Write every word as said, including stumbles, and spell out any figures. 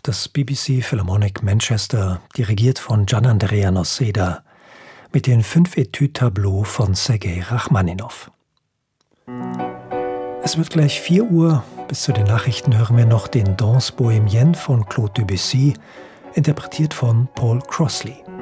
das B B C Philharmonic Manchester, dirigiert von Gianandrea Noseda, mit den fünf Etüde-Tableaux von Sergei Rachmaninow. Es wird gleich vier Uhr. Bis zu den Nachrichten hören wir noch den Danse Bohémienne von Claude Debussy, interpretiert von Paul Crossley.